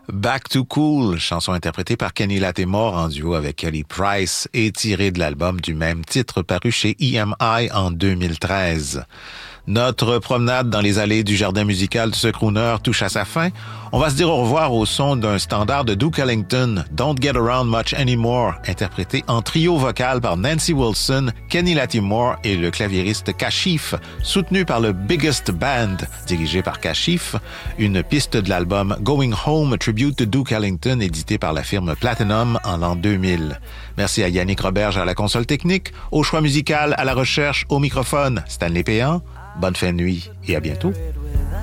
Back to Cool, chanson interprétée par Kenny Lattimore en duo avec Kelly Price et tirée de l'album du même titre paru chez EMI en 2013. Notre promenade dans les allées du jardin musical de ce crooner touche à sa fin. On va se dire au revoir au son d'un standard de Duke Ellington, Don't Get Around Much Anymore, interprété en trio vocal par Nancy Wilson, Kenny Lattimore et le claviériste Kashif, soutenu par le Biggest Band, dirigé par Kashif, une piste de l'album Going Home, a Tribute to Duke Ellington, édité par la firme Platinum en l'an 2000. Merci à Yannick Roberge à la console technique, au choix musical, à la recherche, au microphone, Stanley Péan. Bonne fin de nuit et à bientôt.